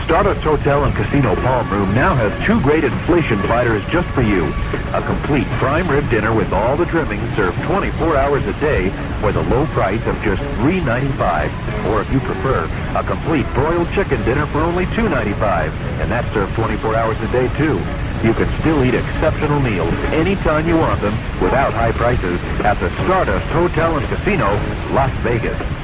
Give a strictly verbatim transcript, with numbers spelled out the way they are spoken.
Stardust Hotel and Casino Palm Room now has two great inflation fighters just for you. A complete prime rib dinner with all the trimmings served twenty-four hours a day for the low price of just three ninety-five. Or if you prefer, a complete broiled chicken dinner for only two ninety-five. And that's served twenty-four hours a day too. You can still eat exceptional meals anytime you want them without high prices at the Stardust Hotel and Casino, Las Vegas.